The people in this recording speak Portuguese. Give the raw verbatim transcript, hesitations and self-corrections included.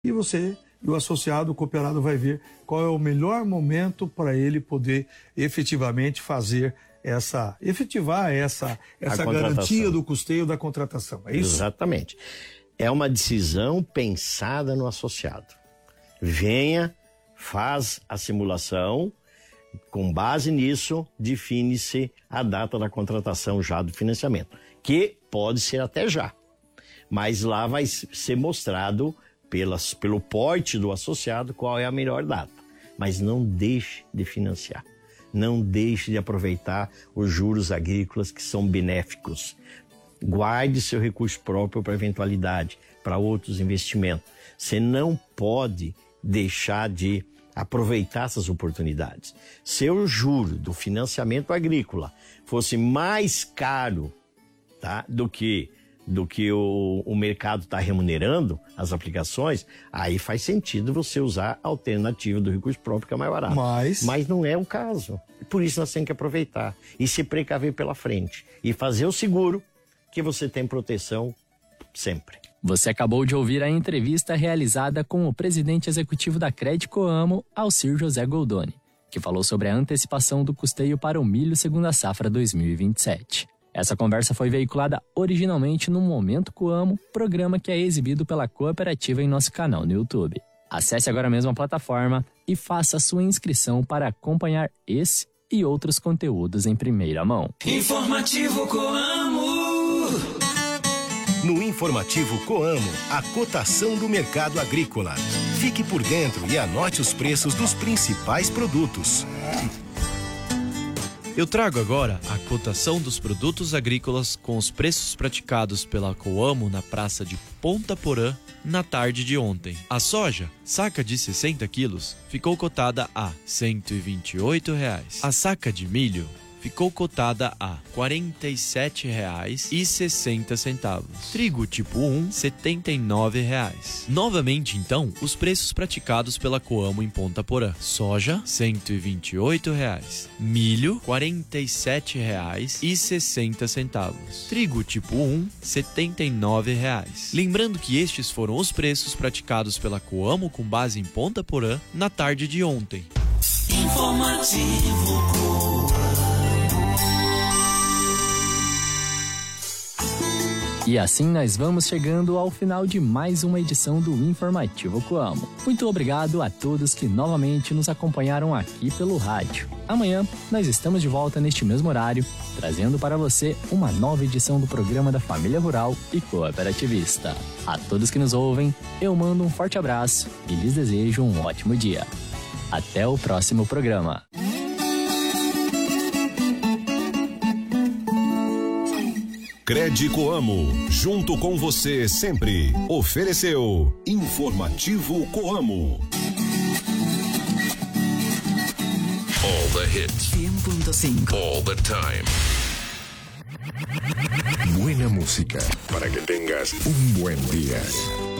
E você, o associado, o cooperado vai ver qual é o melhor momento para ele poder efetivamente fazer essa, efetivar essa, essa garantia do custeio da contratação. É isso? Exatamente. É uma decisão pensada no associado. Venha, faz a simulação, com base nisso, define-se a data da contratação já do financiamento, que pode ser até já, mas lá vai ser mostrado pelas, pelo porte do associado qual é a melhor data. Mas não deixe de financiar, não deixe de aproveitar os juros agrícolas que são benéficos. Guarde seu recurso próprio para eventualidade, para outros investimentos. Você não pode deixar de aproveitar essas oportunidades. Se o juro do financiamento agrícola fosse mais caro, tá, do que, do que o, o mercado está remunerando as aplicações, aí faz sentido você usar a alternativa do recurso próprio, que é mais barato. Mas... Mas não é o caso. Por isso nós temos que aproveitar e se precaver pela frente e fazer o seguro, que você tem proteção sempre. Você acabou de ouvir a entrevista realizada com o presidente executivo da Crédito Coamo, Alcir José Goldoni, que falou sobre a antecipação do custeio para o milho segunda safra dois mil e vinte e sete. Essa conversa foi veiculada originalmente no Momento Coamo, programa que é exibido pela cooperativa em nosso canal no YouTube. Acesse agora mesmo a plataforma e faça a sua inscrição para acompanhar esse e outros conteúdos em primeira mão. Informativo Coamo. No Informativo Coamo, a cotação do mercado agrícola. Fique por dentro e anote os preços dos principais produtos. Eu trago agora a cotação dos produtos agrícolas com os preços praticados pela Coamo na praça de Ponta Porã na tarde de ontem. A soja, saca de sessenta quilos, ficou cotada a cento e vinte e oito reais. A saca de milho ficou cotada a quarenta e sete reais e sessenta centavos. Trigo tipo um, setenta e nove reais. Novamente, então, os preços praticados pela Coamo em Ponta Porã. Soja, cento e vinte e oito reais. Milho, quarenta e sete reais e sessenta centavos. Trigo tipo um, setenta e nove reais. Lembrando que estes foram os preços praticados pela Coamo com base em Ponta Porã na tarde de ontem. Informativo Coamo. E assim nós vamos chegando ao final de mais uma edição do Informativo Coamo. Muito obrigado a todos que novamente nos acompanharam aqui pelo rádio. Amanhã nós estamos de volta neste mesmo horário, trazendo para você uma nova edição do programa da Família Rural e Cooperativista. A todos que nos ouvem, eu mando um forte abraço e lhes desejo um ótimo dia. Até o próximo programa. Crédito Coamo, junto com você sempre. Ofereceu Informativo Coamo. All the hits. cien punto cinco. All the time. Buena música para que tengas un buen día.